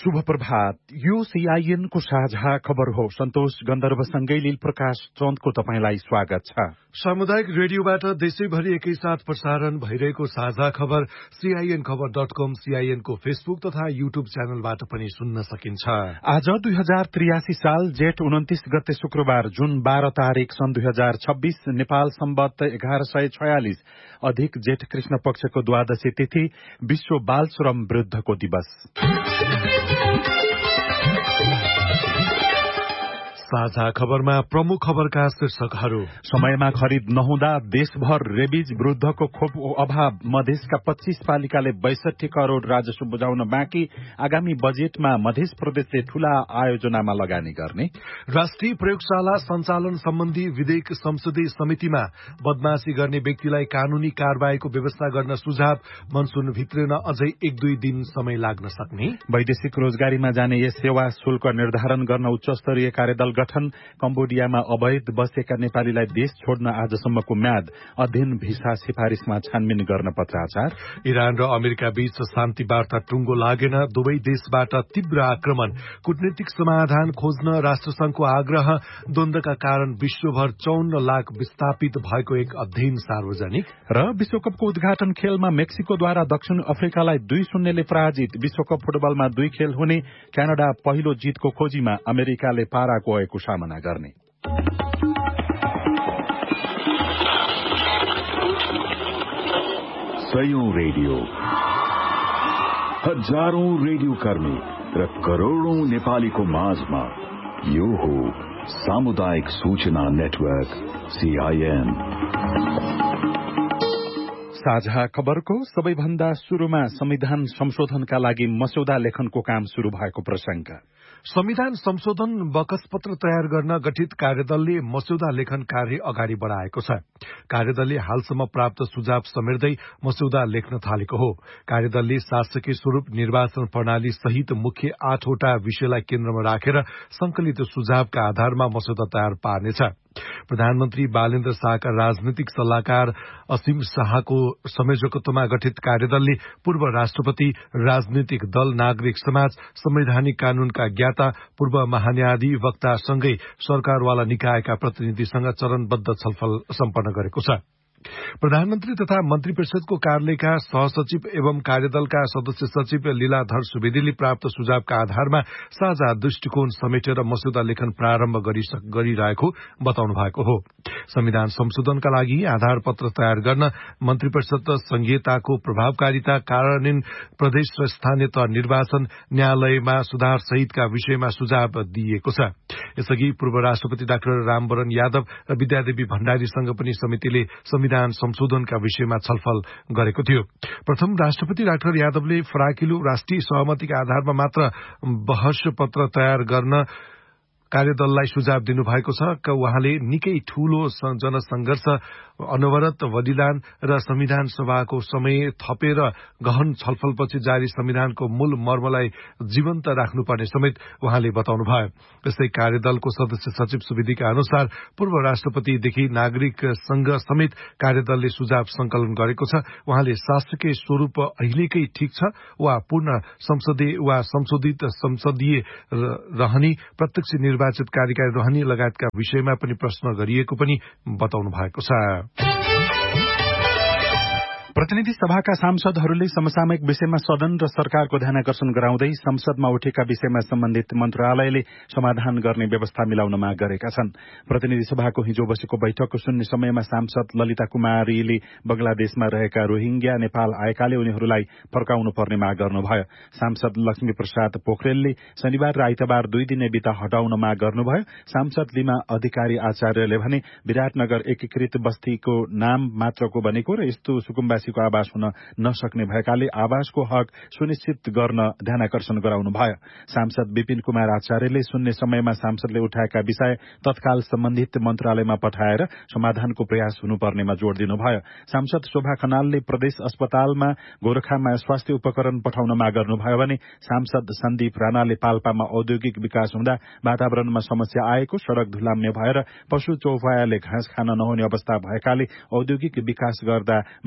शुभ प्रभात। यो सीआईएन को साझा खबर हो। सन्तोष गन्धर्वसँगै लील प्रकाश चन्दको तपाईंलाई स्वागत छ। सामुदायिक रेडियोबाट देशैभरि एकैसाथ प्रसारण भइरहेको साझा खबर सीआईएन खबर.com, सीआईएन को फेसबुक तथा युट्युब च्यानलबाट पनि सुन्न सकिन्छ। आज 2083 साल जेठ 29 गते शुक्रबार, जुन 12 तारिक सन् 2026, नेपाल सम्वत 1146, अधिक जेठ कृष्ण पक्षको द्वादशी तिथि, विश्व बाल श्रम विरुद्धको दिवस। साझा खबरमा प्रमुख खबरका शीर्षकहरू। समयमा खरिद नहुँदा देशभर रेबिज विरुद्धको खोप अभाव, मधेसका 25 पालिकाले 62 करोड़ राजस्व बुझाउन बाँकी, आगामी बजेटमा मध्य प्रदेशले ठूला आयोजनामा लगानी गर्ने। राष्ट्रिय प्रयोगशाला सञ्चालन सम्बन्धी विधेयक संसदीय समितिमा बदमाशी गर्ने व्यक्तिलाई कानूनी कार्यवाहीको व्यवस्था गर्न सुझाव, मनसुन भित्रिन अझै 1-2 दिन समय लाग्न सक्ने। वैदेशिक रोजगारीमा जाने यस सेवा शुल्क निर्धारण गर्न उच्च स्तरीय कार्यदल गठन। कम्बोडियामा अवैध बसेका नेपालीलाई देश छोड्न आजसम्मको म्याद, अध्ययन भिसा सिफारिशमा छानबिन गर्न पत्राचार। इरान र अमेरिका बीच शान्ति वार्ता टुङ्गो लागेन, दुवै देशबाट तीव्र आक्रमण, कूटनीतिक समाधान खोज्न राष्ट्रसंघको आग्रह। द्वन्द्वका कारण विश्वभर 54 लाख विस्थापित भएको एक अध्ययन सार्वजनिक। र विश्वकपको उद्घाटन खेलमा मेक्सिकोद्वारा दक्षिण अफ्रिकालाई 2-0 ले पराजित। विश्वकप फुटबलमा 2 खेल हुने, क्यानाडा पहिलो जितको खोजीमा, अमेरिकाले पाराग्वेको सामना गर्ने। सयौं रेडियो, हजारौं रेडियो कर्मी र करोड़ौं नेपालीको माझमा यो हो सामुदायिक सूचना नेटवर्क सीआईएन। साझा खबरको सबैभन्दा शुरूमा संविधान संशोधनका लागि मस्यौदा लेखनको काम शुरू भएको प्रसंग। संविधान संशोधन बकसपत्र तयार गर्न गठित कार्यदलले मस्यौदा लेखन कार्य अगाडि बढ़ाएको छ। कार्यदलले हालसम्म प्राप्त सुझाव समेट्दै मस्यौदा लेख्न थालेको हो। कार्यदलले शासकीय स्वरूप निर्वाचन प्रणाली सहित मुख्य 8 वटा विषयलाई केन्द्रमा राखेर संकलित सुझावका आधारमा मस्यौदा तयार पार्नेछ। प्रधानमन्त्री बालेन्द्र शाहका राजनीतिक सल्लाहकार असीम शाहको संयोजकत्वमा गठित कार्यदलले पूर्व राष्ट्रपति, राजनीतिक दल, नागरिक समाज, संवैधानिक कानूनका ज्ञाता, पूर्व महान्यायाधिवक्ता सँगै सरकारवाला निकायका प्रतिनिधिसँग चरणबद्ध छलफल सम्पन्न गरेको छ। प्रधानमन्त्री तथा मन्त्री परिषदको कार्यालयका सहसचिव एवं कार्यदलका सदस्य सचिव लीलाधर सुवेदीले प्राप्त सुझावका आधारमा साझा दृष्टिकोण समेटेर मस्यौदा लेखन प्रारम्भ गरिरहेको बताउनु भएको हो। संविधान संशोधनका लागि आधार पत्र तयार गर्न मन्त्री परिषद संघीयताको प्रभावकारिता, कार्यान्वयन, प्रदेश र स्थानीय तह निर्वाचन, न्यायालयमा सुधार सहितका विषयमा सुझाव दिइएको छ। यसअघि पूर्व राष्ट्रपति डाक्टर रामवरण यादव र विद्यादेवी भण्डारीसँग पनि समितिले संविधान संशोधनका विषयमा छलफल गरेको थियो। प्रथम राष्ट्रपति डाक्टर यादवले फराकिलो राष्ट्रिय सहमतिका आधारमा मात्र बहस पत्र तयार गर्न कार्यदललाई सुझाव दिनुभएको छ। उहाँले निकै ठूलो जनसंघर्ष, अनवरत बलिदान र संविधान सभाको समय थपेर गहन छलफलपछि जारी संविधानको मूल मर्मलाई जीवन्त राख्नुपर्ने समेत उहाँले बताउनुभयो। यस्तै कार्यदलको सदस्य सचिव सुवेदीका अनुसार पूर्व राष्ट्रपतिदेखि नागरिक संघ समेत कार्यदलले सुझाव संकलन गरेको छ। उहाँले शासकीय स्वरूप अहिलेकै ठिक छ वा पूर्ण संसदीय वा संशोधित संसदीय रहने, प्रत्यक्ष निर्वाचित कार्यकारी रहने लगायतका विषयमा पनि प्रश्न गरिएको पनि बताउनु भएको छ। प्रतिनिधि सभाका सांसदहरूले समसामयिक विषयमा सदन र सरकारको ध्यानकर्षण गराउँदै संसदमा उठेका विषयमा सम्बन्धित मन्त्रालयले समाधान गर्ने व्यवस्था मिलाउन माग गरेका छन्। प्रतिनिधि सभाको हिजो बसेको बैठकको शून्य समयमा सांसद ललिता कुमारीले बंगलादेशमा रहेका रोहिंग्या नेपाल आएकाले उनीहरूलाई फर्काउनु पर्ने माग गर्नुभयो। सांसद लक्ष्मी प्रसाद पोखरेलले शनिबार र आइतबार 2 दिने बिता हटाउन माग गर्नुभयो। सांसद लिमा अधिकारी आचार्यले भने विराटनगर एकीकृत बस्तीको नाम मात्रको बनेको र यस्तो सुकुम्बा आवास हुन नसक्ने भएकाले आवासको हक सुनिश्चित गर्न ध्यानकर्षण गराउनु भयो। सांसद विपिन कुमार आचार्यले शून्य समयमा सांसदले उठाएका विषय तत्काल सम्बन्धित मन्त्रालयमा पठाएर समाधानको प्रयास हुनुपर्नेमा जोड़ दिनुभयो। सांसद शोभा खनालले प्रदेश अस्पतालमा गोरखामा स्वास्थ्य उपकरण पठाउन माग गर्नुभयो भने सांसद सन्दीप राणाले पाल्पामा औद्योगिक विकास हुँदा वातावरणमा समस्या आएको, सड़क धुलाम्य भएर पशु चौपायाले घाँस खान नहुने अवस्था भएकाले औद्योगिक विकास गर्दा वातावरण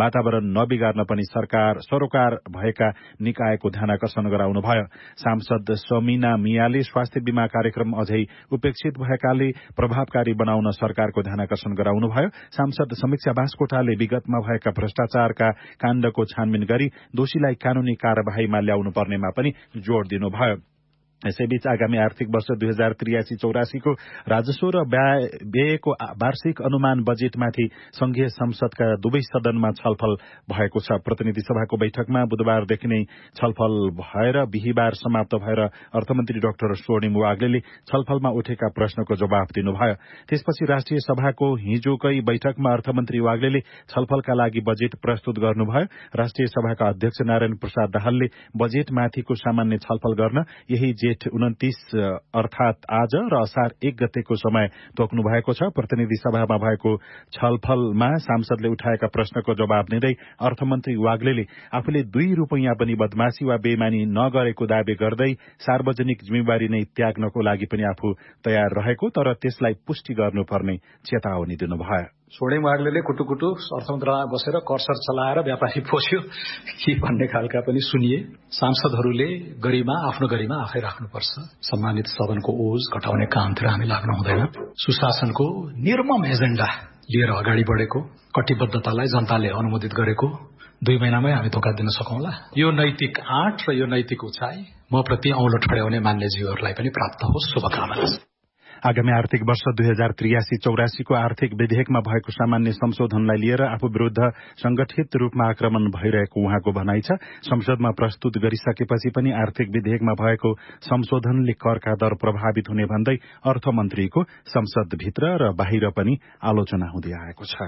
नबिगार्न पनि सरोकार भएका निकायको ध्यानाकर्षण गराउनुभयो। सांसद समीना मियाले स्वास्थ्य बीमा कार्यक्रम अझै उपेक्षित भएकाले प्रभावकारी बनाउन सरकारको ध्यानाकर्षण गराउनुभयो। सांसद समीक्षा बास्कोटाले विगतमा भएका भ्रष्टाचारका काण्डको छानबिन गरी दोषीलाई कानूनी कार्यवाहीमा ल्याउनु पर्नेमा पनि जोड़ दिनुभयो। यसैबीच आगामी आर्थिक वर्ष 2083-84 को राजस्व र व्ययको वार्षिक अनुमान बजेटमाथि संघीय संसदका दुवै सदनमा छलफल भएको छ। प्रतिनिधि सभाको बैठकमा बुधबारदेखि नै छलफल भएर बिहीबार समाप्त भएर अर्थमन्त्री डाक्टर स्वर्णिम वाग्लेले छलफलमा उठेका प्रश्नको जवाफ दिनुभयो। त्यसपछि राष्ट्रिय सभाको हिजोकै बैठकमा अर्थमन्त्री वाग्लेले छलफलका लागि बजेट प्रस्तुत गर्नुभयो। राष्ट्रिय सभाका अध्यक्ष नारायण प्रसाद दाहालले बजेटमाथिको सामान्य छलफल गर्न यही जेठ 29 अर्थात आज र असार 1 गतेको समय तोक्नु भएको छ। प्रतिनिधि सभामा भएको छलफलमा सांसदले उठाएका प्रश्नको जवाब दिँदै अर्थमन्त्री वाग्लेले आफूले 2 रुपैयाँ पनि बदमाशी वा बेइमानी नगरेको दावी गर्दै सार्वजनिक जिम्मेवारी नै त्याग्नको लागि पनि आफू तयार रहेको तर त्यसलाई पुष्टि गर्नुपर्ने चेतावनी दिनुभयो। स्वर्णिम वाग्लेले कुटुकुटु अर्थमन्त्रालयमा बसेर कर्सर चलाएर व्यापारी पोस्यो कि भन्ने खालका पनि सुनिए। सांसदहरूले गरिमा आफ्नो गरिमा आफै राख्नुपर्छ। सम्मानित सदनको ओज घटाउने कामतिर हामी लाग्नु हुँदैन। सुशासनको निर्मम एजेन्डा लिएर अगाडि बढेको कटिबद्धतालाई जनताले अनुमोदित गरेको 2 महिनामै हामी धोका दिन सकौंला। यो नैतिक आँट र यो नैतिक उचाइ म प्रति औँलो ठड्याउने मान्यजीवहरूलाई पनि प्राप्त होस्। शुभकामना। आगामी आर्थिक वर्ष 2083-84 को आर्थिक विधेयकमा भएको सामान्य संशोधनलाई लिएर आफू विरूद्ध संगठित रूपमा आक्रमण भइरहेको उहाँको भनाइ छ। संसदमा प्रस्तुत गरिसकेपछि पनि आर्थिक विधेयकमा भएको संशोधनले करका दर प्रभावित हुने भन्दै अर्थमन्त्रीको संसदभित्र र बाहिर पनि आलोचना हुँदै आएको छ।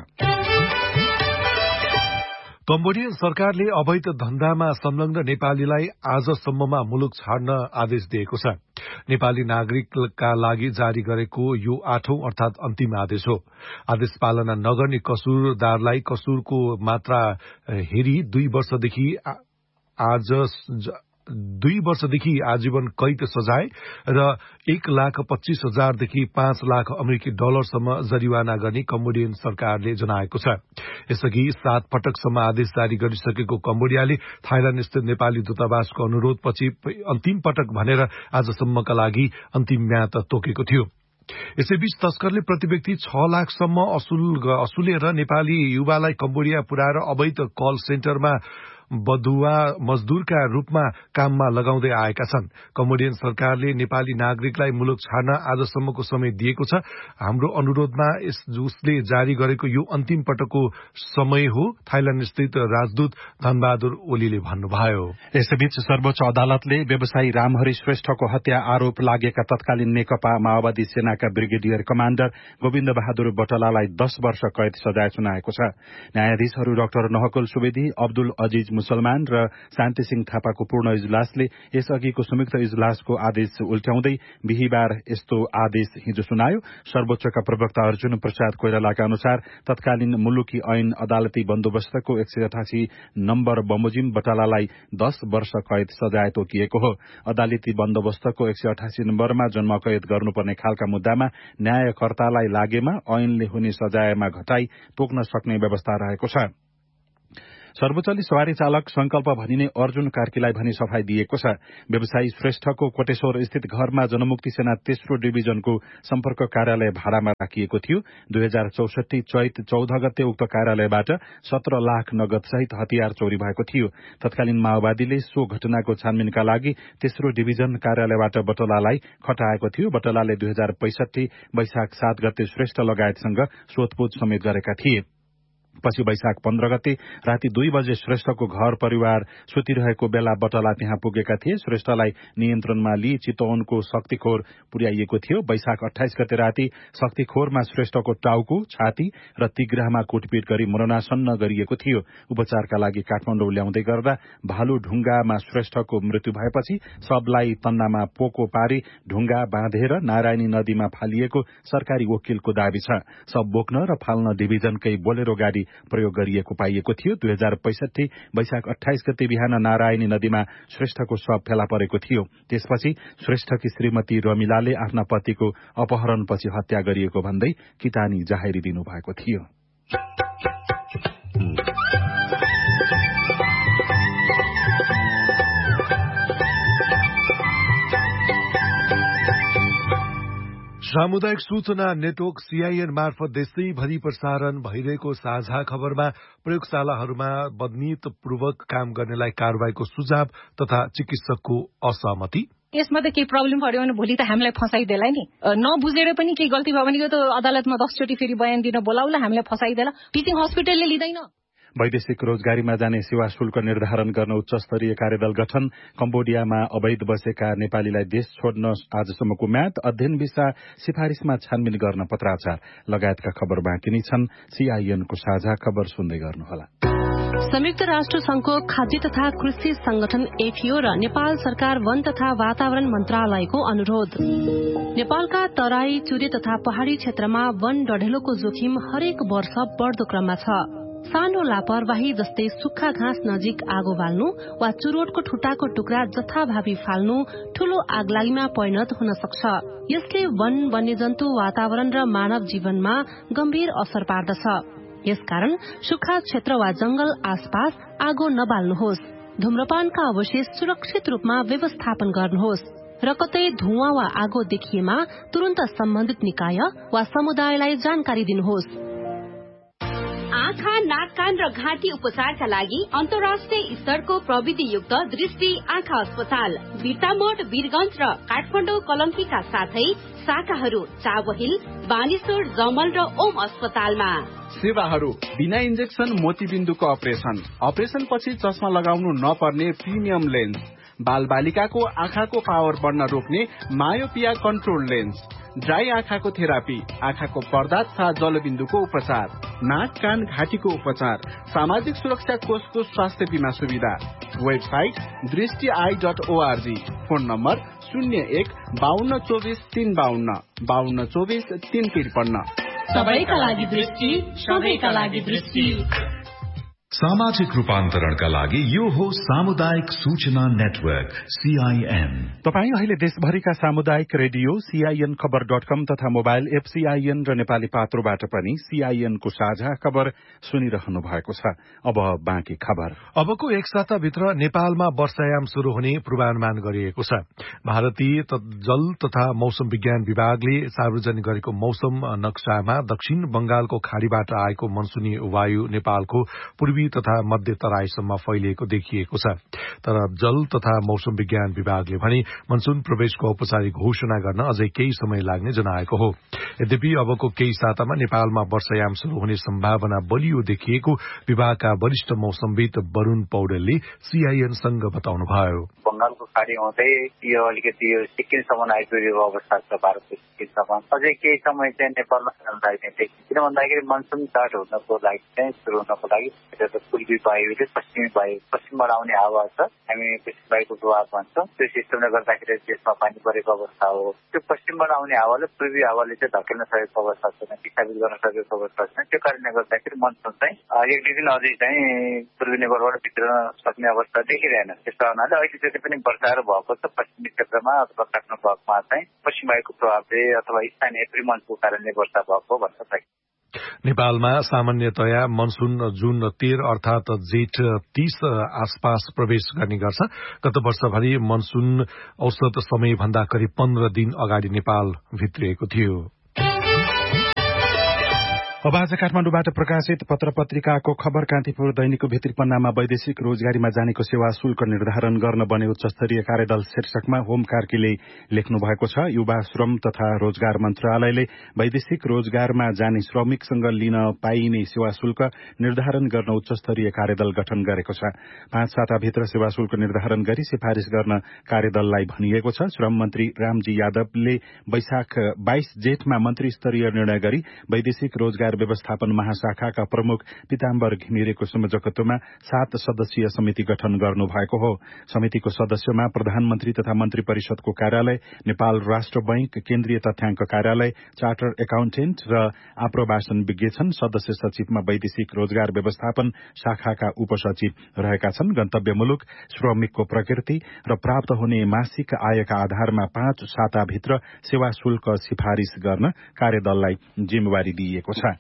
कम्बोडियन सरकारले अवैध धन्दामा संलग्न नेपालीलाई आजसम्ममा मुलुक छाड्न आदेश दिएको छ। नेपाली नागरिकका लागि जारी गरेको यो 8औं अर्थात अन्तिम आदेश हो। आदेश पालना नगर्ने कसुरदारलाई कसुरको मात्रा हेरी 2 वर्षदेखि आजीवन कैद सजाय र 1,25,000 देखि 5 लाख अमेरिकी डलरसम्म जरिवाना गर्ने कम्बोडियन सरकारले जनाएको छ। यसअघि 7 पटकसम्म आदेश जारी गरिसकेको कम्बोडियाले थाइल्याण्ड स्थित नेपाली दूतावासको अनुरोधपछि अन्तिम पटक भनेर आजसम्मका लागि अन्तिम म्याद तोकेको थियो। यसैबीच तस्करले प्रति व्यक्ति 6 लाखसम्म असुलेर नेपाली युवालाई कम्बोडिया पुर्याएर अवैध कल सेन्टरमा बधुवा मजदूरका रूपमा काममा लगाउँदै आएका छन्। कम्बोडियन सरकारले नेपाली नागरिकलाई मुलुक छाड्न आजसम्मको समय दिएको छ। हाम्रो अनुरोधमा उसले जारी गरेको यो अन्तिम पटकको समय हो, थाइल्याण्ड स्थित राजदूत धनबहादुर ओलीले भन्नुभयो। यसैबीच सर्वोच्च अदालतले व्यवसायी रामहरि श्रेष्ठको हत्या आरोप लागेका तत्कालीन नेकपा माओवादी सेनाका ब्रिगेडियर कमाण्डर गोविन्द बहादुर बटलालाई 10 वर्ष कैद सजाय सुनाएको छ। न्यायाधीशहरू डाक्टर नहकुल सुवेदी, अब्दुल अजीज मुसलमान र शान्ति सिंह थापाको पूर्ण इजलासले यसअघिको संयुक्त इजलासको आदेश उल्ट्याउँदै बिहीबार यस्तो आदेश हिजो सुनायो। सर्वोच्चका प्रवक्ता अर्जुन प्रसाद कोइरालाका अनुसार तत्कालीन मुलुकी ऐन अदालती बन्दोबस्तको 188 नम्बर बमोजिम बटालालाई 10 वर्ष कैद सजाय तोकिएको हो। अदालती बन्दोबस्तको 188 नम्बरमा जन्म कैद गर्नुपर्ने खालका मुद्दामा न्यायकर्तालाई लागेमा ऐनले हुने सजायमा घटाई तोक्न सक्ने व्यवस्था रहेको छ। सर्वोच्चले सवारी चालक संकल्प भनिने अर्जुन कार्कीलाई भनी सफाई दिएको छ। व्यवसायी श्रेष्ठको कोटेश्वर स्थित घरमा जनमुक्ति सेना तेस्रो डिभिजनको सम्पर्क कार्यालय भाडामा राखिएको थियो। 2064 चैत 14 गते उक्त कार्यालयबाट 17 लाख नगद सहित हतियार चोरी भएको थियो। तत्कालीन माओवादीले सो घटनाको छानबिनका लागि तेस्रो डिभिजन कार्यालयबाट बटलालाई खटाएको थियो। बटलाले 2065 वैशाख 7 गते श्रेष्ठ लगायतसँग सोधपुछ समेत गरेका थिए। पछि वैशाख 15 गते राति 2 बजे श्रेष्ठको घर परिवार सुतिरहेको बेला बटला त्यहाँ पुगेका थिए। श्रेष्ठलाई नियन्त्रणमा लिई चितवनको शक्तिखोर पुर्याइएको थियो। वैशाख 28 गते राति शक्तिखोरमा श्रेष्ठको टाउको, छाती र तिग्रामा कुटपिट गरी मरणासन्न गरिएको थियो। उपचारका लागि काठमाडौँ ल्याउँदै गर्दा भालु ढुङ्गामा श्रेष्ठको मृत्यु भएपछि सबलाई तन्नामा पोको पारी ढुङ्गा बाँधेर नारायणी नदीमा फालिएको सरकारी वकिलको दावी छ। सब बोक्न र फाल्न डिभिजनकै बोलेरो गाडी प्रयोग गरिएको पाइएको थियो। 2065 वैशाख 28 गते बिहान नारायणी नदीमा श्रेष्ठको शव फेला परेको थियो। त्यसपछि श्रेष्ठकी श्रीमती रमिलाले आफ्ना पतिको अपहरणपछि हत्या गरिएको भन्दै किटानी जाहेरी दिनुभएको थियो। सामुदायिक सूचना नेटवर्क सीआईएन मार्फत देशैभरि प्रसारण भइरहेको साझा खबरमा प्रयोगशालाहरूमा बदनीयतापूर्वक काम गर्नेलाई कारबाहीको सुझाव तथा चिकित्सकको असहमति। यसमा त केही प्रब्लम पर्यो भने भोलि त हामीलाई फसाइदेला नि, नबुझेर पनि केही गल्ती भयो भने त अदालतमा 10 चोटि फेरि बयान दिन बोलाउला, हामीलाई फसाइदेला। टिचिङ हस्पिटलले लिँदैन। वैदेशिक रोजगारीमा जाने सेवा शुल्क निर्धारण गर्न उच्च स्तरीय कार्यदल गठन। कम्बोडियामा अवैध बसेका नेपालीलाई देश छोड्न आजसम्मको म्याद। अध्ययन भिसा सिफारिसमा छानबिन गर्न पत्राचार लगायतका खबर बाँकी नै छन्। सीआईएनको साझा खबर सुन्दै गर्नुहोला। संयुक्त राष्ट्र संघको खाद्य तथा कृषि संगठन एफएओ र नेपाल सरकार वन तथा वातावरण मन्त्रालयको अनुरोध। नेपालका तराई, चुरे तथा पहाड़ी क्षेत्रमा वन डढेलोको जोखिम हरेक वर्ष बढ़दो क्रममा छ। सानो लापरवाही जस्तै सुक्खा घाँस नजिक आगो बाल्नु वा चुरोटको ठुटाको टुक्रा जथाभावी फाल्नु ठूलो आगलागीमा परिणत हुन सक्छ। यसले वन, वन्यजन्तु, वातावरण र मानव जीवनमा गम्भीर असर पार्दछ। यसकारण सुक्खा क्षेत्र वा जंगल आसपास आगो नबाल्नुहोस्। धूम्रपानका अवशेष सुरक्षित रूपमा व्यवस्थापन गर्नुहोस् र कतै धुवाँ वा आगो देखिएमा तुरन्त सम्बन्धित निकाय वा समुदायलाई जानकारी दिनुहोस्। आँखा, नाक, कान र घाँटी उपचारका लागि अन्तर्राष्ट्रिय स्तरको प्रविधियुक्त दृष्टि आँखा अस्पताल बिर्तामोड, वीरगंज र काठमाडौँ कलंकीका साथै शाखाहरू चावहिल, बानेश्वर, जमल र ओम अस्पतालमा। सेवाहरू बिना इन्जेक्सन मोतीबिन्दुको अपरेसन पछि चस्मा लगाउनु नपर्ने प्रिमियम लेन्स, बाल बालिकाको आँखाको पावर बढ्न रोक्ने मायोपिया कन्ट्रोल लेन्स, ड्राई आँखाको थेरापी, आँखाको पर्दा तथा जलबिन्दुको उपचार, नाक, कान, घाँटीको उपचार, सामाजिक सुरक्षा कोषको स्वास्थ्य बीमा सुविधा। वेबसाइट दृष्टि.org। Phone number 01-5224-352 5224-353। सबैका लागि दृष्टि, सबैका लागि दृष्टि। सामाजिक रूपान्तरणका लागि यो हो सामुदायिक सूचना नेटवर्क सीआईएन। तपाई अहिले देशभरिका सामुदायिक रेडियो सीआईएन खबर.com तथा मोबाइल एप सीआईएन र नेपाली पात्रोबाट पनि सीआईएनको साझा खबर सुनिरहनु भएको छ। अब बाँकी खबर। अबको एक साताभित्र नेपालमा वर्षायाम शुरू हुने पूर्वानुमान गरिएको छ। भारतीय जल तथा मौसम विज्ञान विभागले सार्वजनिक गरेको मौसम नक्सामा दक्षिण बंगालको खाड़ीबाट आएको मनसुनी वायु नेपालको पूर्वी तथा मध्य तराईसम्म फैलिएको देखिएको छ। तर जल तथा मौसम विज्ञान विभागले भने मनसुन प्रवेशको औपचारिक घोषणा गर्न अझै केही समय लाग्ने जनाएको हो। यद्यपि अबको केही सातामा नेपालमा वर्षायाम शुरू हुने सम्भावना बलियो देखिएको विभागका वरिष्ठ मौसमविद वरूण पौडेलले सीआईएनसँग बताउनुभयो। बंगालको खाडी हुँदै यो अलिकति यो सिक्किमसम्म आइपुगेको अवस्था छ। भारतको सिक्किमसम्म अझै केही समय चाहिँ नेपालमा लाग्ने देखिन्छ। किन भन्दाखेरि मनसुन स्टार्ट हुनको लागि चाहिँ सुरु हुनको लागि पूर्वी वायुले पश्चिमी वायु पश्चिमबाट आउने हावा छ, हामी पश्चिम वायुको प्रभाव भन्छौँ। त्यो सिस्टमले गर्दाखेरि देशमा पानी परेको अवस्था हो। त्यो पश्चिमबाट आउने हावाले पूर्वी हावाले चाहिँ धकेल्न सकेको अवस्था छैन, विस्थापित गर्न सकेको अवस्था छैन। त्यो कारणले गर्दाखेरि मनसुन चाहिँ एक दुई दिन अझै चाहिँ पूर्वी नेपालबाट भित्र सक्ने अवस्था देखिरहेन। त्यस्तो हुनाले अहिले जति पनि वर्षाहरू भएको छ पश्चिमी क्षेत्रमा अथवा काठमाडौँ भागमा चाहिँ पश्चिम वायुको प्रभावले अथवा स्थानीय प्रिमन्सको कारणले वर्षा भएको भन्न सकिन्छ। नेपालमा सामान्यतया मनसुन जुन 13 अर्थात जेठ 30 आसपास प्रवेश गर्ने गर्छ। गत वर्षभरि मनसुन औसत समयभन्दा करिब 15 दिन अगाडि नेपाल भित्रिएको थियो। अब आज काठमाडौँबाट प्रकाशित पत्र पत्रिकाको खबर। कान्तिपुर दैनिकको भित्री पन्नामा वैदेशिक रोजगारीमा जानेको सेवा शुल्क निर्धारण गर्न बने उच्च स्तरीय कार्यदल शीर्षकमा होम कार्कीले लेख्नु भएको छ। युवा श्रम तथा रोजगार मन्त्रालयले वैदेशिक रोजगारमा जाने श्रमिकसँग लिन पाइने सेवा शुल्क निर्धारण गर्न उच्च स्तरीय कार्यदल गठन गरेको छ। 5 साताभित्र सेवा शुल्क निर्धारण गरी सिफारिश गर्न कार्यदललाई भनिएको छ। श्रम मन्त्री रामजी यादवले वैशाख 22 जेठमा मन्त्री स्तरीय निर्णय गरी वैदेशिक रोजगार व्यवस्थापन महाशाखाका प्रमुख पीताम्बर घिमिरेको संयोजकत्वमा 7 सदस्यीय समिति गठन गर्नु भएको हो। समितिको सदस्यमा प्रधानमन्त्री तथा मन्त्री परिषदको कार्यालय, नेपाल राष्ट्र बैंक, केन्द्रीय तथ्याङ्क कार्यालय, चार्टर एकाउन्टेन्ट र आप्रवासन विज्ञ छन्। सदस्य सचिवमा वैदेशिक रोजगार व्यवस्थापन शाखाका उपसचिव रहेका छन्। गन्तव्य मुलुक, श्रमिकको प्रकृति र प्राप्त हुने मासिक आयका आधारमा 5 साताभित्र सेवा शुल्क सिफारिश गर्न कार्यदललाई जिम्मेवारी दिइएको छ।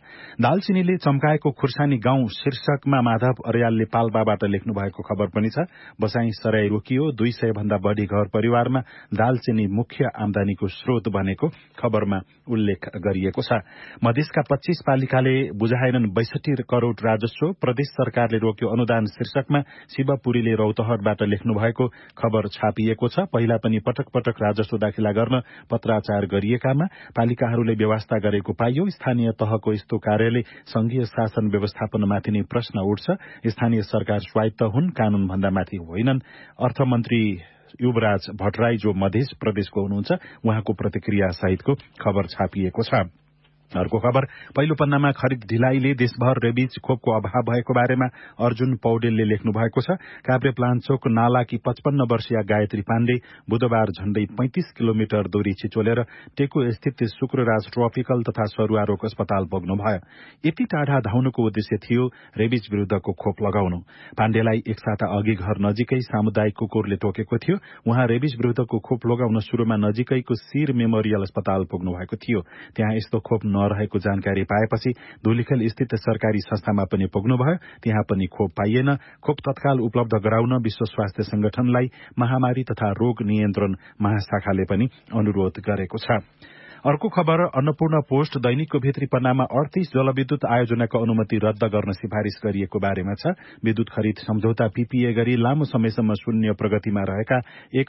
दालचिनीले चम्काएको खुर्सानी गाउँ शीर्षकमा माधव अर्यालले पाल्पाबाट लेख्नु भएको खबर पनि छ। बसाई सराई रोकियो, 200 भन्दा बढ़ी घर परिवारमा दालचिनी मुख्य आमदानीको स्रोत बनेको खबरमा उल्लेख गरिएको छ। मधेसका 25 पालिकाले बुझाएनन् 62 करोड़ राजस्व, प्रदेश सरकारले रोक्यो अनुदान शीर्षकमा शिवपुरीले रौतहटबाट लेख्नु भएको खबर छापिएको छ। पहिला पनि पटक पटक राजस्व दाखिला गर्न पत्राचार गरिएकामा पालिकाहरूले व्यवस्था गरेको पाइयो। स्थानीय तहको यस्तो कार्यले संघीय शासन व्यवस्थापनमाथि नै प्रश्न उठ्छ। स्थानीय सरकार स्वायत्त हुन्, कानून भन्दा माथि होइनन्। अर्थमन्त्री युवराज भट्टराई जो मध्य प्रदेशको हुनुहुन्छ, उहाँको प्रतिक्रिया सहितको खबर छापिएको छ। अर्को खबर पहिलो पन्नामा खरिद ढिलाइले देशभर रेबिज खोपको अभाव भएको बारेमा अर्जुन पौडेलले लेख्नु भएको छ। काभ्रे प्लान्चोक नालाकी 55 वर्षीय गायत्री पाण्डे बुधबार झण्डै 35 किलोमिटर दूरी छिचोलेर टेको स्थित शुक्रराज ट्रपिकल तथा सरुवा रोग अस्पताल पुग्नुभयो। यति टाढा धाउनुको उद्देश्य थियो रेबिज विरूद्धको खोप लगाउनु। पाण्डेलाई एक साता अघि घर नजिकै सामुदायिक कुकुरले टोकेको थियो। उहाँ रेबिज विरूद्धको खोप लगाउन शुरूमा नजिकैको शिर मेमोरियल अस्पताल पुग्नु भएको थियो। त्यहाँ यस्तो खोप नरहेको जानकारी पाएपछि धुलिखेल स्थित सरकारी संस्थामा पनि पुग्नुभयो। त्यहाँ पनि खोप पाइएन। खोप तत्काल उपलब्ध गराउन विश्व स्वास्थ्य संगठनलाई महामारी तथा रोग नियन्त्रण महाशाखाले पनि अनुरोध गरेको छ। अर्को खबर अन्नपूर्ण पोस्ट दैनिकको भित्री पन्नामा 38 जलविद्युत आयोजनाको अनुमति रद्द गर्न सिफारिश गरिएको बारेमा छ। विद्युत खरिद सम्झौता पीपीए गरी लामो समयसम्म शून्य प्रगतिमा रहेका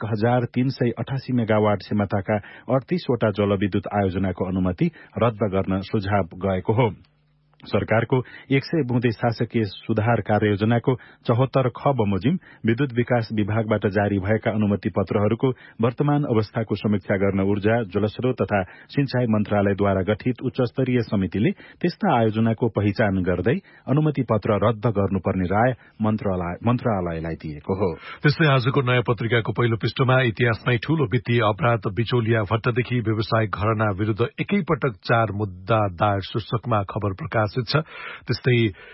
1388 मेगावाट क्षमताका 38 वटा जलविद्युत आयोजनाको अनुमति रद्द गर्न सुझाव गएको हो। सरकारको 100 बुँदे शासकीय सुधार कार्ययोजनाको 74 ख बमोजिम विद्युत विकास विभागबाट जारी भएका अनुमति पत्रहरूको वर्तमान अवस्थाको समीक्षा गर्न ऊर्जा, जलस्रोत तथा सिंचाई मन्त्रालयद्वारा गठित उच्चस्तरीय समितिले त्यस्ता आयोजनाको पहिचान गर्दै अनुमति पत्र रद्द गर्नुपर्ने राय मन्त्रालयलाई दिएको हो। त्यस्तै आजको नयाँ पत्रिकाको पहिलो पृष्ठमा इतिहासमै ठूलो वित्तीय अपराध बिचौलिया भट्टदेखि व्यावसायिक घराना विरूद्ध एकैपटक 4 मुद्दा दायर शीर्षकमा खबर प्रकाशित छ। त्यस्तै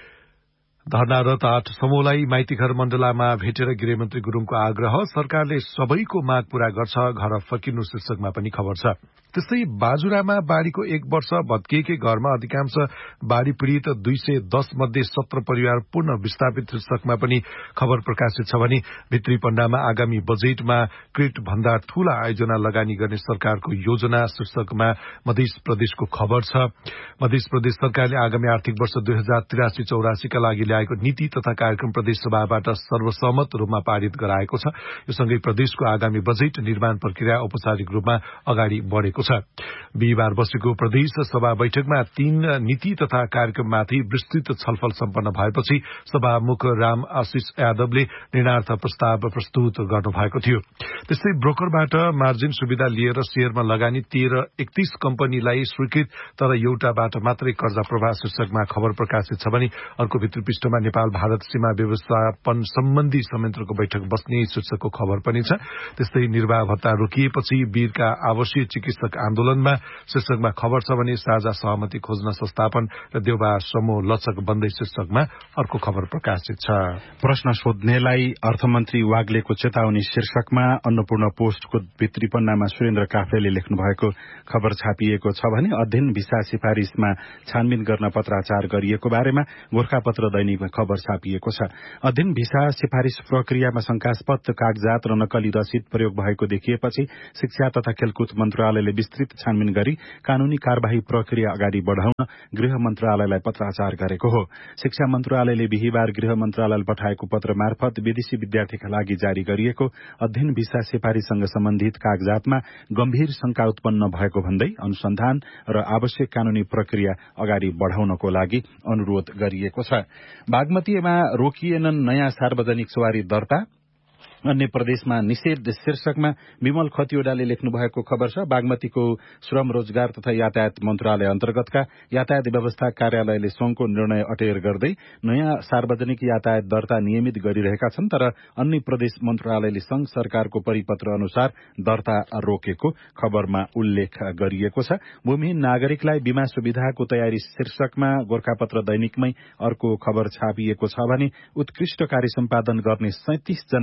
धरनारत 8 समूहलाई माइतीघर मण्डलामा भेटेर गृहमन्त्री गुरूङको आग्रह, सरकारले सबैको माग पूरा गर्छ, घर फर्किनु शीर्षकमा पनि खबर छ। त्यस्तै बाजुरामा बाढ़ीको 1 वर्ष भत्किएकै घरमा अधिकांश बाढ़ी पीड़ित 210 मध्ये 17 परिवार पुनः विस्थापित शीर्षकमा पनि खबर प्रकाशित छ भने भित्री पण्डामा आगामी बजेटमा क्रिट भन्दा ठूला आयोजना लगानी गर्ने सरकारको योजना शीर्षकमा मध्य प्रदेशको खबर छ। मध्य प्रदेश सरकारले आगामी आर्थिक वर्ष 2083-84 का लागि ल्याएको नीति तथा कार्यक्रम प्रदेश सभाबाट सर्वसम्मत रूपमा पारित गराएको छ। यो सँगै प्रदेशको आगामी बजेट निर्माण प्रक्रिया औपचारिक रूपमा अगाडि बढ़ेको छ। बिहिबार बसेको प्रदेश सभा बैठकमा 3 नीति तथा कार्यक्रममाथि विस्तृत छलफल सम्पन्न भएपछि सभामुख राम आशिष यादवले निर्णयार्थ प्रस्ताव प्रस्तुत गर्नुभएको थियो। त्यस्तै ब्रोकरबाट मार्जिन सुविधा लिएर शेयरमा लगानी 31 कम्पनीलाई स्वीकृत, तर एउटाबाट मात्रै कर्जा प्रवाह शीर्षकमा खबर प्रकाशित छ भने अर्को भित्री पृष्ठमा नेपाल भारत सीमा व्यवस्थापन सम्बन्धी संयन्त्रको बैठक बस्ने शीर्षकको खबर पनि छ। त्यस्तै निर्वाह भत्ता रोकिएपछि वीरका आवासीय चिकित्सक आन्दोलनमा शीर्षकमा खबर छ भने साझा सहमति खोज्न संस्थापन र देउबा समूह लचक बन्दै शीर्षकमा अर्को खबर प्रकाशित छ। प्रश्न सोध्नेलाई अर्थमन्त्री वाग्लेको चेतावनी शीर्षकमा अन्नपूर्ण पोस्टको भित्री पन्नामा सुरेन्द्र काफ्लेले लेख्नु भएको खबर छापिएको छ भने अध्ययन भिसा सिफारिशमा छानबिन गर्न पत्राचार गरिएको बारेमा गोरखापत्र दैनिकमा खबर छापिएको छ। अध्ययन भिसा सिफारिश प्रक्रियामा शंकास्पद कागजात र नक्कली रसिद प्रयोग भएको देखिएपछि शिक्षा तथा खेलकुद मन्त्रालयले विस्तृत छानबिन गरी कानूनी कार्यवाही प्रक्रिया अगाडि बढ़ाउन गृह मन्त्रालयलाई पत्राचार गरेको हो। शिक्षा मन्त्रालयले बिहिबार गृह मन्त्रालयले पठाएको पत्र मार्फत विदेशी विद्यार्थीका लागि जारी गरिएको अध्ययन भिसा सिफारिशसँग सम्बन्धित कागजातमा गम्भीर शंका उत्पन्न भएको भन्दै अनुसन्धान र आवश्यक कानूनी प्रक्रिया अगाडि बढ़ाउनको लागि अनुरोध गरिएको छ। बागमतीमा रोकिएनन् नयाँ सार्वजनिक सवारी दर्ता, अन्य प्रदेशमा निषेध शीर्षकमा विमल खतिवड़ाले लेख्नु भएको खबर छ। बागमतीको श्रम रोजगार तथा यातायात मन्त्रालय अन्तर्गतका यातायात व्यवस्था कार्यालयले संघको निर्णय अटेर गर्दै नयाँ सार्वजनिक यातायात दर्ता नियमित गरिरहेका छन्, तर अन्य प्रदेश मन्त्रालयले संघ सरकारको परिपत्र अनुसार दर्ता रोकेको खबरमा उल्लेख गरिएको छ। भूमिहीन नागरिकलाई बीमा सुविधाको तयारी शीर्षकमा गोरखापत्र दैनिकमै अर्को खबर छापिएको छ भने उत्कृष्ट कार्य सम्पादन गर्ने 37 जना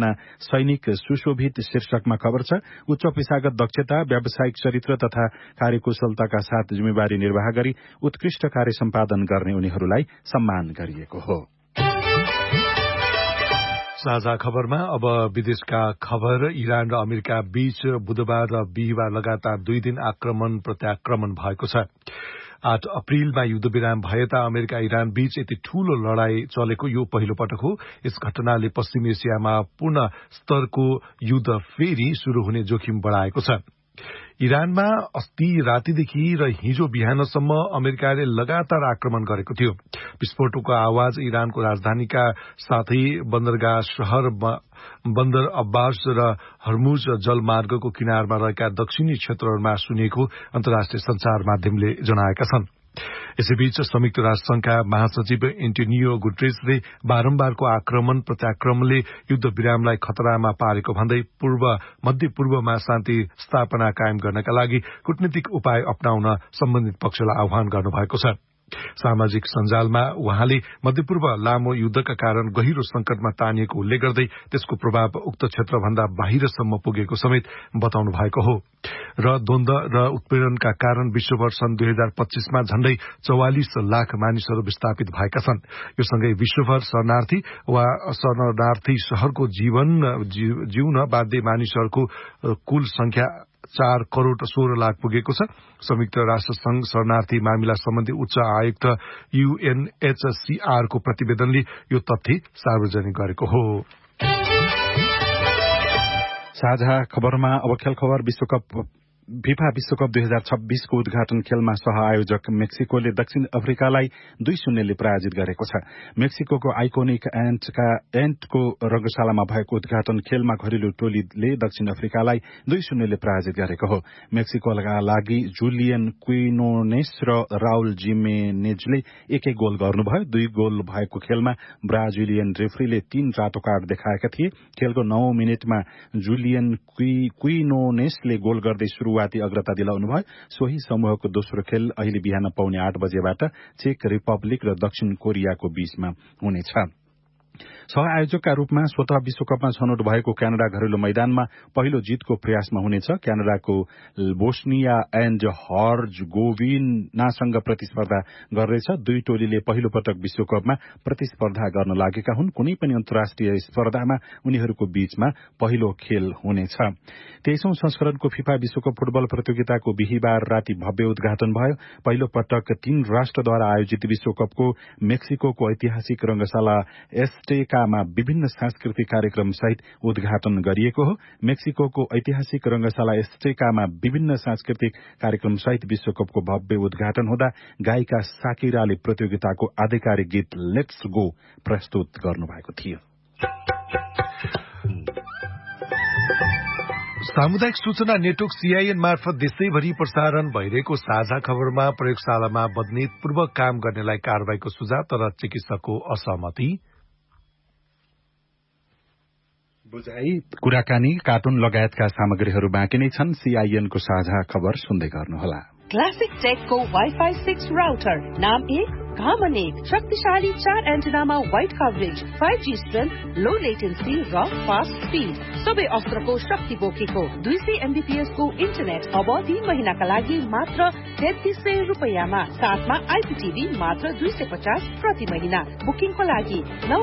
सैनिक सुशोभित शीर्षकमा खबर छ। उच्च पेशागत दक्षता, व्यावसायिक चरित्र तथा कार्यकुशलताका साथ जिम्मेवारी निर्वाह गरी उत्कृष्ट कार्य सम्पादन गर्ने उनीहरूलाई सम्मान गरिएको हो। साझा खबरमा अब विदेशका खबर। इरान र अमेरिका बीच बुधबार र बिहिबार लगातार 2 दिन आक्रमण प्रत्याक्रमण भएको छ। 8 अप्रिलमा युद्धविराम भएता अमेरिका इरान बीच यति ठूलो लड़ाई चलेको यो पहिलो पटक हो। यस घटनाले पश्चिम एसियामा पूर्ण स्तरको युद्ध फेरि शुरू हुने जोखिम बढ़ाएको छ। इरानमा अस्ति रातिदेखि र हिजो बिहानसम्म अमेरिकाले लगातार आक्रमण गरेको थियो। विस्फोटको आवाज इरानको राजधानीका साथै बन्दरगाह शहर बन्दर अब्बास र हर्मुज जलमार्गको किनारमा रहेका दक्षिणी क्षेत्रहरूमा सुनिएको अन्तर्राष्ट्रिय संचार माध्यमले जनाएका छन्। यसैबीच संयुक्त राष्ट्रसंघका महासचिव एन्टोनियो गुटेरेसले बारम्बारको आक्रमण प्रत्याक्रमणले युद्ध विरामलाई खतरामा पारेको भन्दै मध्य पूर्वमा शान्ति स्थापना कायम गर्नका लागि कूटनीतिक उपाय अपनाउन सम्बन्धित पक्षलाई आह्वान गर्नुभएको छ। सामाजिक सञ्जालमा उहाँले मध्यपूर्व लामो युद्धका कारण गहिरो संकटमा तानिएको उल्लेख गर्दै त्यसको प्रभाव उक्त क्षेत्रभन्दा बाहिरसम्म पुगेको समेत बताउनु भएको हो। र द्वन्द्व र उत्पीडनका कारण विश्वभर सन् 2025मा झण्डै 44 लाख मानिसहरू विस्थापित भएका छन्। यो सँगै विश्वभर शरणार्थी वा शरणार्थी शहरको जिउन बाध्य मानिसहरूको कुल संख्या 4 करोड़ 16 लाख पुगेको छ। संयुक्त राष्ट्र संघ शरणार्थी मामिला सम्बन्धी उच्च आयुक्त UNHCR को प्रतिवेदनले यो तथ्य सार्वजनिक गरेको हो। साझा खबरमा अब खेल खबर। फिफा विश्वकप 2026 को उद्घाटन खेलमा सह आयोजक मेक्सिकोले दक्षिण अफ्रिकालाई 2-0 ले पराजित गरेको छ। मेक्सिकोको आइकोनिक एन्टको रंगशालामा भएको उद्घाटन खेलमा घरेलु टोलीले दक्षिण अफ्रिकालाई 2-0 ले पराजित गरेको हो। मेक्सिकोका लागि जुलियन क्विनोनेस र राउल जिमेनेजले एक गोल गर्नुभयो। 2 गोल भएको खेलमा ब्राजिलियन रेफ्रीले 3 रातो कार्ड देखाएका थिए। खेलको 9 मिनेटमा जुलियन क्विनोनेसले गोल गर्दै शुरूआती अग्रता दिलाउनुभयो। सोही समूहको दोस्रो खेल अहिले बिहान पौने 8 बजेबाट चेक रिपब्लिक र दक्षिण कोरियाको बीचमा हुनेछ। सह आयोजकका रूपमा स्वतः विश्वकपमा छनौट भएको क्यानाडा घरेलु मैदानमा पहिलो जितको प्रयासमा हुनेछ। क्यानाडाको बोस्निया एन्ड हर्जगोभिनासँग प्रतिस्पर्धा गर्दैछ। 2 टोलीले पहिलो पटक विश्वकपमा प्रतिस्पर्धा गर्न लागेका हुन्। कुनै पनि अन्तर्राष्ट्रिय स्पर्धामा उनीहरूको बीचमा पहिलो खेल हुनेछ। 23औं संस्करणको फिफा विश्वकप फुटबल प्रतियोगिताको बिहिबार राति भव्य उद्घाटन भयो। पहिलो पटक 3 राष्ट्रद्वारा आयोजित विश्वकपको मेक्सिकोको ऐतिहासिक रंगशाला एस्टेकामा विभिन्न सांस्कृतिक कार्यक्रम सहित उद्घाटन गरिएको हो। मेक्सिकोको ऐतिहासिक रंगशाला एस्टेकामा विभिन्न सांस्कृतिक कार्यक्रम सहित विश्वकपको भव्य उद्घाटन हुँदा गायिका साकिराले प्रतियोगिताको आधिकारिक गीत लेट्स गो प्रस्तुत गर्नुभएको थियो। सामुदायिक सूचना नेटवर्क CIN मार्फत देशैभरि प्रसारण भइरहेको साझा खबरमा प्रयोगशालामा बदनीतपूर्वक काम गर्नेलाई कारबाहीको सुझाव तर चिकित्सकको असहमति, बुझाइ, कुराकानी, कार्टुन लगायतका सामग्रीहरू बाँकी नै छन्। CIN को साझा खबर सुन्दै गर्नुहोला। क्लासिक टेकको वाइफाई 6 राउटर, नाम 1 काम अनेक, शक्तिशाली 4 एन्टेनामा वाइड कभरेज, 5G स्ट्रेन्थ, लो लेटेन्सी र फास्ट स्पीड, सबै अस्त्रको शक्ति बोकेको 200 MBPS को इन्टरनेट अब 3 महिनाका लागि मात्र 3300 रुपैयाँमा, साथमा IPTV मात्र 250 प्रति महिना। बुकिङको लागि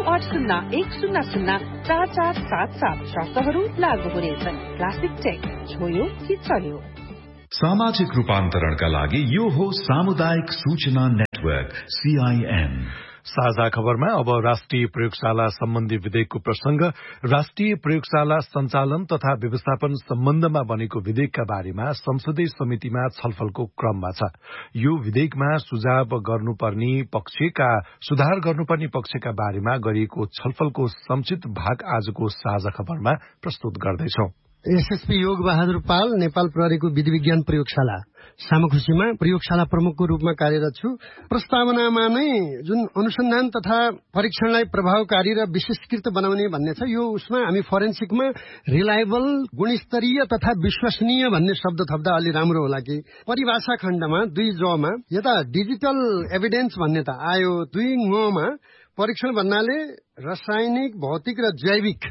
9801004477, शर्तहरू लागू हुनेछन्। क्लासिक टेक, छोयो कि चल्यो। सामाजिक रूपान्तरणका लागि यो हो सामुदायिक सूचना नेटवर्क CIN। साझा खबरमा अब राष्ट्रिय प्रयोगशाला सम्बन्धी विधेयकको प्रसंग। राष्ट्रिय प्रयोगशाला संचालन तथा व्यवस्थापन सम्बन्धमा बनेको विधेयकका बारेमा संसदीय समितिमा छलफलको क्रममा छ। यो विधेयकमा सुधार गर्नुपर्ने पक्षका बारेमा गरिएको छलफलको संक्षिप्त भाग आजको साझा खबरमा प्रस्तुत गर्दैछौं। एसएसपी योग बहादुर पाल, नेपाल प्रहरीको विधि विज्ञान प्रयोगशाला सामखुसीमा प्रयोगशाला प्रमुखको रूपमा कार्यरत छु। प्रस्तावनामा नै जुन अनुसन्धान तथा परीक्षणलाई प्रभावकारी र विशेषकृत बनाउने भन्ने छ, यो उसमा हामी फोरेन्सिकमा रिलायबल, गुणस्तरीय तथा विश्वसनीय भन्ने शब्द थप्दा अलि राम्रो होला कि परिभाषा खण्डमा 2 जमा यता डिजिटल एभिडेन्स भन्ने त आयो, 2 मा परीक्षण भन्नाले रासायनिक, भौतिक र जैविक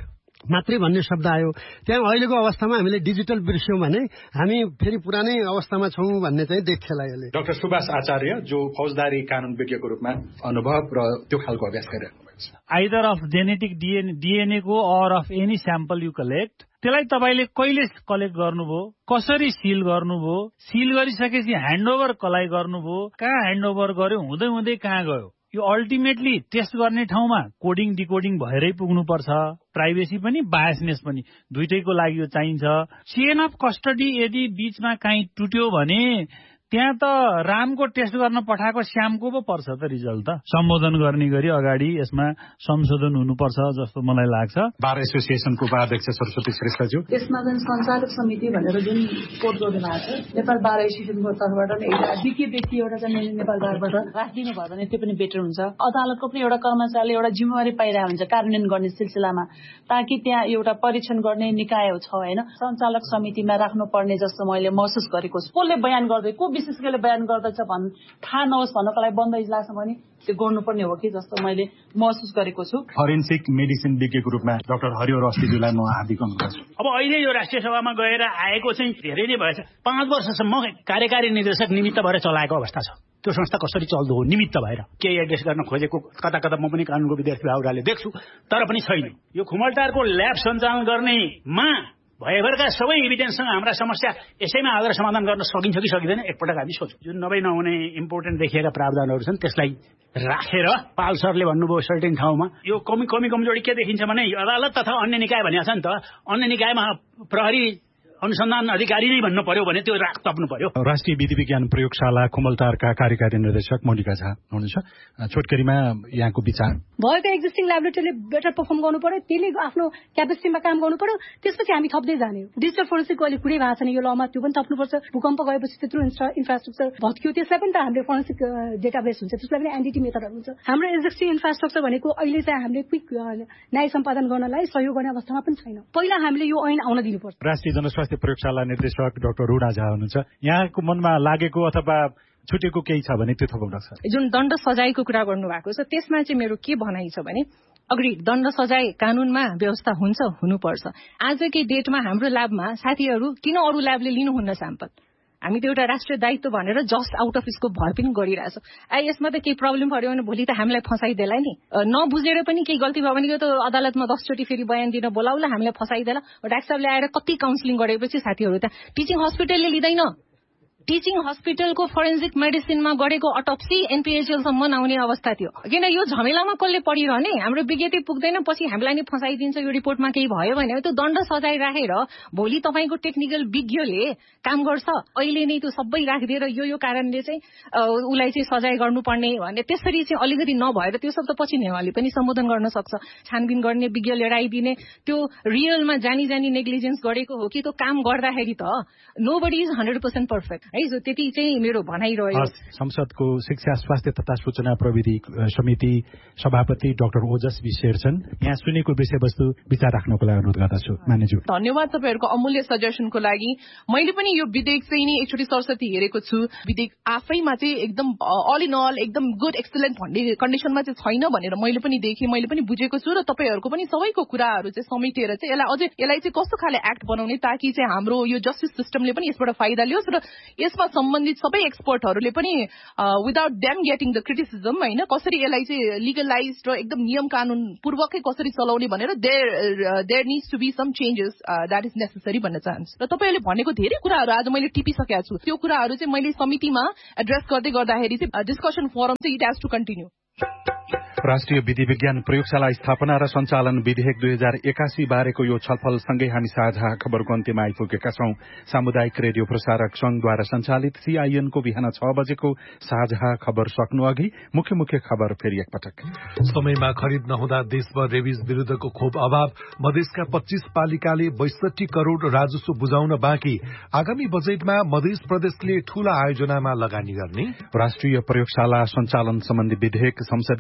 मात्रै भन्ने शब्द आयो। त्यहाँ अहिलेको अवस्थामा हामीले डिजिटल बिर्स्यौँ भने हामी फेरि पुरानै अवस्थामा छौँ भन्ने चाहिँ देखिएला यसले। डाक्टर सुभाष आचार्य जो फौजदारी कानून विज्ञको रूपमा अनुभव र त्यो खालको अभ्यास गरिरहनु भएको छ। आइदर अफ जेनेटिक DNA को or of any sample you collect, त्यसलाई तपाईँले कहिले कलेक्ट गर्नुभयो, कसरी सिल गर्नुभयो, सिल गरिसकेपछि ह्यान्डओभर कसलाई गर्नुभयो, कहाँ ह्यान्डओभर गर्यो, हुँदै हुँदै कहाँ गयो, यो अल्टिमेटली टेस्ट गर्ने ठाउँमा कोडिङ डिकोडिङ भएरै पुग्नुपर्छ। प्राइभेसी पनि बायसनेस पनि दुइटैको लागि यो चाहिन्छ। चेन अफ कस्टडी यदि बीचमा काहीँ टुट्यो भने त्यहाँ त रामको टेस्ट गर्न पठाएको श्यामको पो पर्छ त रिजल्ट। त सम्बोधन गर्ने गरी अगाडि यसमा संशोधन हुनुपर्छ जस्तो मलाई लाग्छ। बार एसोसिएसनको उपाध्यक्ष सरस्वती श्रेष्ठज्यू, यसमा जुन सञ्चालक समिति भनेर जुन कोड गर्नु भएको छ नेपाल बार एसोसिएसनको तर्फबाट एउटा व्यक्ति एउटा चाहिँ नेपाल बारबाट राखिदिनु भयो भने त्यो पनि बेटर हुन्छ। अदालतको पनि एउटा कर्मचारीले एउटा जिम्मेवारी पाइरहेको हुन्छ कार्यान्वयन गर्ने सिलसिलामा, ताकि त्यहाँ एउटा परीक्षण गर्ने निकाय छ होइन, सञ्चालक समितिमा राख्नुपर्ने जस्तो मैले महसुस गरेको छु। कसले बयान गर्दै को विशेष गरी बयान गर्दैछ भन्ने थाहा नहोस् भन्नको लागि बन्द इजलासमा पनि त्यो गर्नुपर्ने हो कि जस्तो मैले महसुस गरेको छु। फरेन्सिक मेडिसिन विज्ञको रूपमा डाक्टर हरिहर अस्तिज्यूलाई म हार्दिक अनुरोध गर्छु। अब अहिले यो राष्ट्रिय सभामा गएर आएको चाहिँ धेरै नै भएछ। 5 वर्षसम्म कार्यकारी निर्देशक निमित्त भएर चलाएको अवस्था छ। त्यो संस्था कसरी चल्दो हो निमित्त भएर केही एड्रेस गर्न खोजेको कता कता म पनि कानुनको विद्यार्थी भाउराले देख्छु, तर पनि छैन। यो खुमलटारको ल्याब सञ्चालन गर्नेमा भएभरका सबै एभिडेन्ससँग हाम्रा समस्या यसैमा हालेर समाधान गर्न सकिन्छ कि सकिँदैन एकपटक हामी सोचौँ। जुन नहुने इम्पोर्टेन्ट देखिएका प्रावधानहरू छन् त्यसलाई राखेर पाल सरले भन्नुभयो सर्टेन ठाउँमा यो कमजोरी के देखिन्छ भने अदालत तथा अन्य निकाय भनिएको छ नि त, अन्य निकायमा प्रहरी अनुसन्धान अधिकारी नै भन्नु पर्यो भने त्यो तप्नु पर्यो। राष्ट्रिय विधि विज्ञान प्रयोगशाला खुमलटारका कार्यकारी निर्देशक मोनिका झा हुनुहुन्छ। छोटकरीमा यहाँको विचार। भएको एक्जिस्टिङ ल्याबोरेटरीले बेटर पर्फर्म गर्नु पर्यो, त्यसले आफ्नो क्यापेसिटीमा काम गर्नु पर्यो, त्यसपछि हामी थप्दै जाने हो। डिजिटल फोरेन्सिकको अहिले कुरै भएको छैन यो लमा, त्यो पनि थप्नुपर्छ। भूकम्प गएपछि त्यत्रो इन्फ्रास्ट्रक्चर भत्कियो, त्यसलाई पनि त हामीले फोरेन्सिक डेटाबेस हुन्छ, त्यसलाई पनि एनडीटी मेथडहरू हुन्छ। हाम्रो एक्जिस्टिङ इन्फ्रास्ट्रक्चर भनेको अहिले चाहिँ हामीले क्विक न्याय सम्पादन गर्नलाई सहयोग गर्ने अवस्थामा पनि छैन। पहिला हामीले यो ऐन आउन दिनुपर्छ। राष्ट्रिय जनस्वास्थ्य प्रयोगशाला निर्देशक डाक्टर रुडा झा हुनुहुन्छ। यहाँको मनमा लागेको अथवा छुटेको केही छ भने त्यो थपाउन सक्छ। जुन दण्ड सजायको कुरा गर्नु भएको छ त्यसमा चाहिँ मेरो के भनाइ छ भने अग्री दण्ड सजाय कानूनमा व्यवस्था हुन्छ, हुनुपर्छ। आजकै डेटमा हाम्रो ल्याबमा साथीहरू किन अरू ल्याबले लिनुहुन्न स्याम्पल, हामी त एउटा राष्ट्रिय दायित्व भनेर जस्ट आउट अफ स्कोप भर पनि गरिरहेछौँ। यसमा त केही प्रब्लम पर्यो भने भोलि त हामीलाई फसाइदेला नि, नबुझेर पनि केही गल्ती भयो भने त अदालतमा 10 चोटि फेरि बयान दिन बोलाउला, हामीलाई फसाइदेला। डाक्टर साहबले आएर कति काउन्सिलिङ गरेपछि साथीहरू त टिचिङ हस्पिटलले लिँदैन। टिचिङ हस्पिटलको फोरेन्सिक मेडिसिनमा गरेको अटोप्सी एनपीएचएलसम्म आउने अवस्था थियो। किन यो झमेलामा कसले पढिरहने, हाम्रो विज्ञता पुग्दैन, पछि हामीलाई नै फसाइदिन्छ। यो रिपोर्टमा केही भयो भने त्यो दण्ड सजाय राखेर भोलि तपाईँको टेक्निकल विज्ञले काम गर्छ। अहिले नै त्यो सबै राखिदिएर यो कारणले चाहिँ उसलाई चाहिँ सजाय गर्नुपर्ने भन्ने त्यसरी चाहिँ अलिकति नभएर त्यो सब त पछि नेवाले पनि सम्बोधन गर्न सक्छ। छानबिन गर्ने, विज्ञ लिएर आइदिने, त्यो रियलमा जानी नेग्लिजेन्स गरेको हो कि त्यो काम गर्दाखेरि त नोबडी इज 100% पर्फेक्ट है। जो त्यति चाहिँ मेरो भनाइरह्यो। संसदको शिक्षा स्वास्थ्य तथा सूचना प्रविधि समिति सभापति डाक्टर ओजस विशेषण, यहाँ सुनेको विषयवस्तु विचार राख्नको लागि अनुरोध गर्दछु। मान्यज्यू धन्यवाद तपाईँहरूको अमूल्य सजेसनको लागि। मैले पनि यो विधेयक चाहिँ नि एकचोटि सरस्वती हेरेको छु। विधेयक आफैमा चाहिँ एकदम अल इन अल एकदम गुड एक्सलेन्ट भन्ने कन्डिसनमा चाहिँ छैन भनेर मैले पनि देखेँ, मैले पनि बुझेको छु। र तपाईँहरूको पनि सबैको कुराहरू चाहिँ समेटेर चाहिँ यसलाई चाहिँ कस्तो खाले एक्ट बनाउने ताकि चाहिँ हाम्रो यो जस्टिस सिस्टमले पनि यसबाट फाइदा लियोस् र यसमा सम्बन्धित सबै एक्सपर्टहरूले पनि without them getting the criticism होइन कसरी यसलाई चाहिँ लिगलाइज र एकदम नियम कानून पूर्वकै कसरी चलाउने भनेर there needs to be some changes that is necessary भन्न चाहन्छु। र तपाईँहरूले भनेको धेरै कुराहरू आज मैले टिपिसकेको छु, त्यो कुराहरू चाहिँ मैले समितिमा एड्रेस गर्दाखेरि चाहिँ डिस्कसन फोरम चाहिँ इट हेज टु कन्टिन्यू। राष्ट्रिय विधि विज्ञान प्रयोगशाला स्थापना र सञ्चालन विधेयक 2081 बारेको यो छलफलसँगै हामी साझा खबरको अन्त्यमा आइपुगेका छौं। सामुदायिक रेडियो प्रसारक संघद्वारा सञ्चालित CIN को बिहान 6 बजेको साझा खबर सक्नु अघि मुख्य खबर फेरि एकपटक। समयमा खरिद नहुँदा देशभर रेबिज विरुद्धको खोप अभाव, मधेसका 25 पालिकाले 62 करोड़ राजस्व बुझाउन बाँकी, आगामी बजेटमा मध्य प्रदेशले ठूला आयोजनामा लगानी गर्ने। राष्ट्रिय प्रयोगशाला सञ्चालन सम्बन्धी विधेयक संसदीय समितिमा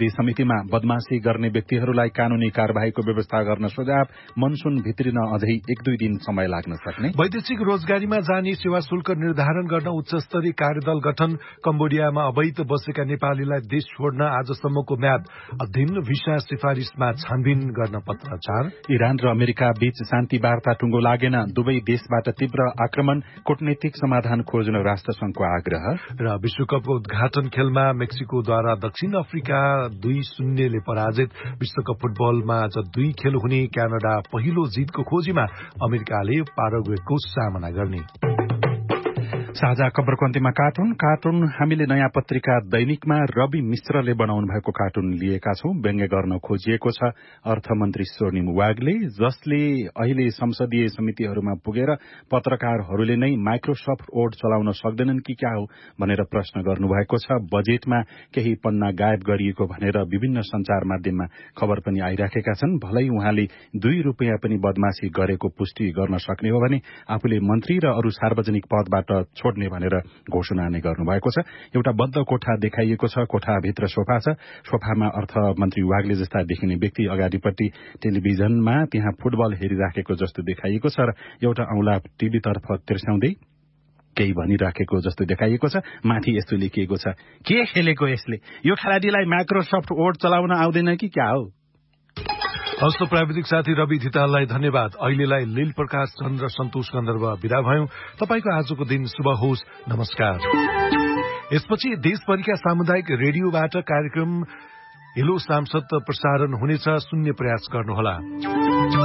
बिसेमा बदमाशी गर्ने व्यक्तिहरूलाई कानूनी कार्यवाहीको व्यवस्था गर्न सुझाव, मनसून भित्रिन अझै 1-2 दिन समय लाग्न सक्ने। वैदेशिक रोजगारीमा जाने सेवा शुल्क निर्धारण गर्न उच्च स्तरीय कार्यदल गठन, कम्बोडियामा अवैध बसेका नेपालीलाई देश छोड्न आजसम्मको म्याद अध्ययन, भिसा सिफारिशमा छानबिन गर्न पत्राचार। इरान र अमेरिका बीच शान्ति वार्ता टुङ्गो लागेन, दुवै देशबाट तीव्र आक्रमण, कूटनीतिक समाधान खोज्न राष्ट्रसंघको आग्रह। र विश्वकपको उद्घाटन खेलमा मेक्सिकोद्वारा दक्षिण अफ्रिका 2-0 पराजित। विश्वकप फुटबलमा आज 2 खेल हुने, क्यानाडा पहिलो जितको खोजीमा, अमेरिकाले पाराग्वेको सामना गर्ने। साझा खबरको अन्त्यमा कार्टुन हामीले नयाँ पत्रिका दैनिकमा रवि मिश्रले बनाउनु भएको कार्टुन लिएका छौं। व्यङ्ग्य गर्न खोजिएको छ अर्थमन्त्री स्वर्णिम वागले, जसले अहिले संसदीय समितिहरूमा पुगेर पत्रकारहरूले नै माइक्रोसफ्ट वर्ड चलाउन सक्दैनन् कि क्या हो भनेर प्रश्न गर्नुभएको छ। बजेटमा केही पन्ना गायब गरिएको भनेर विभिन्न संचार माध्यममा खबर पनि आइराखेका छन्। भलै उहाँले 2 रुपियाँ पनि बदमाशी गरेको पुष्टि गर्न सक्ने हो भने आफूले मन्त्री र अरू सार्वजनिक पदबाट छोड्ने भनेर घोषणा नै गर्नुभएको छ। एउटा बद्ध कोठा देखाइएको छ। कोठाभित्र सोफा छ। सोफामा अर्थमन्त्री वागले जस्ता देखिने व्यक्ति अगाडिपट्टि टेलिभिजनमा त्यहाँ फुटबल हेरिराखेको जस्तो देखाइएको छ र एउटा औंला टीभीतर्फ तिर्साउँदै केही भनिराखेको जस्तो देखाइएको छ। माथि यस्तो लेखिएको छ, के खेलेको यसले, यो खेलाडीलाई माइक्रोसफ्ट वर्ड चलाउन आउँदैन कि क्या हो। हस्त प्राविधिक साथी रवि धिताललाई धन्यवाद। अहिलेलाई लील प्रकाश चन्द्र सन्तोष गन्धर्व विदा भयौं। तपाईको आजको दिन शुभ होस्। नमस्कार। यसपछि देशभरिका सामुदायिक रेडियोबाट कार्यक्रम हेलो सांसद प्रसारण हुनेछ। सुन्ने प्रयास गर्नुहोला।